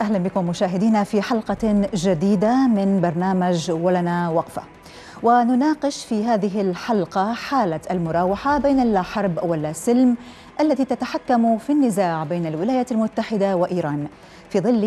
أهلا بكم مشاهدينا في حلقة جديدة من برنامج ولنا وقفة، ونناقش في هذه الحلقة حالة المراوحة بين اللا حرب ولا سلم التي تتحكم في النزاع بين الولايات المتحدة وإيران في ظل